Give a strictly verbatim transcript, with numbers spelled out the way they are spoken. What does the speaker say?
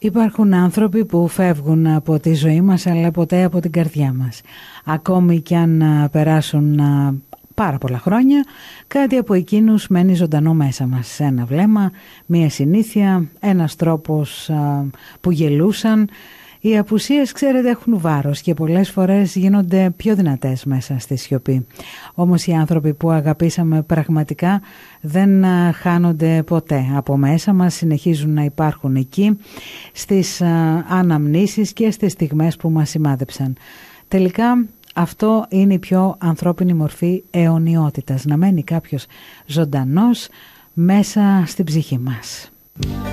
Υπάρχουν άνθρωποι που φεύγουν από τη ζωή μας, αλλά ποτέ από την καρδιά μας. Ακόμη κι αν περάσουν πάρα πολλά χρόνια, κάτι από εκείνους μένει ζωντανό μέσα μας. Ένα βλέμμα, μία συνήθεια, ένας τρόπος που γελούσαν. Οι απουσίες, ξέρετε, έχουν βάρος και πολλές φορές γίνονται πιο δυνατές μέσα στη σιωπή. Όμως οι άνθρωποι που αγαπήσαμε πραγματικά δεν χάνονται ποτέ από μέσα μας, συνεχίζουν να υπάρχουν εκεί στις αναμνήσεις και στις στιγμές που μας σημάδεψαν. Τελικά αυτό είναι η πιο ανθρώπινη μορφή αιωνιότητας, να μένει κάποιος ζωντανός μέσα στην ψυχή μας.